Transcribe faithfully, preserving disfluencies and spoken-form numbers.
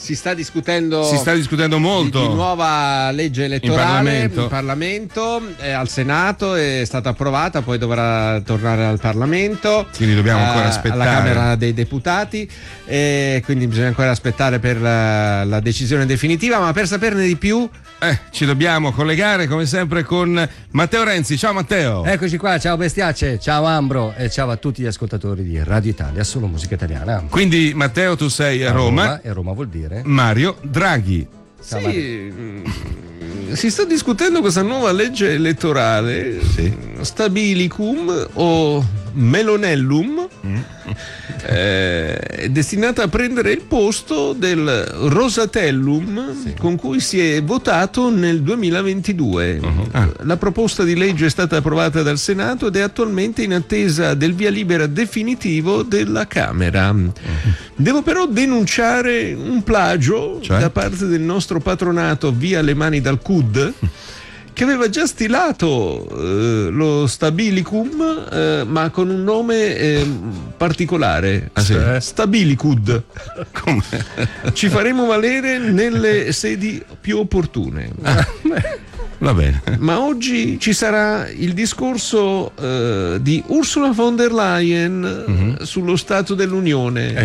si sta discutendo si sta discutendo molto di, di nuova legge elettorale in Parlamento, in Parlamento eh, al Senato è stata approvata, poi dovrà tornare al Parlamento, quindi dobbiamo ancora eh, aspettare alla Camera dei Deputati, e quindi bisogna ancora aspettare per la, la decisione definitiva, ma per saperne di più Eh, ci dobbiamo collegare come sempre con Matteo Renzi. Ciao Matteo. Eccoci qua, ciao bestiacce, ciao Ambro e ciao a tutti gli ascoltatori di Radio Italia, solo musica italiana. Quindi Matteo, tu sei a Roma, Roma e Roma vuol dire Mario Draghi. Ciao, sì, mh, si sta discutendo questa nuova legge elettorale, sì. Stabilicum o Melonellum, mm. eh, è destinata a prendere il posto del Rosatellum, sì, con cui si è votato nel duemilaventidue. Uh-huh. Ah. La proposta di legge è stata approvata dal Senato ed è attualmente in attesa del via libera definitivo della Camera. Uh-huh. Devo però denunciare un plagio, cioè? da parte del nostro patronato Via le Mani dal C U D, che aveva già stilato eh, lo Stabilicum, eh, ma con un nome eh, particolare. Ah, sì? Stabilicud. Come? Ci faremo valere nelle sedi più opportune. Ah, va bene. Ma oggi ci sarà il discorso eh, di Ursula von der Leyen, uh-huh, sullo Stato dell'Unione. Eh,